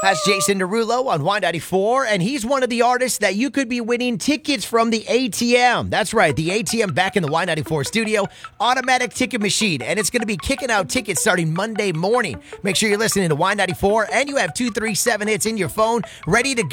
That's Jason Derulo on Y94, and he's one of the artists that you could be winning tickets from the ATM. That's right, the ATM back in the Y94 studio, automatic ticket machine, and it's going to be kicking out tickets starting Monday morning. Make sure you're listening to Y94, and you have 237 hits in your phone, ready to go.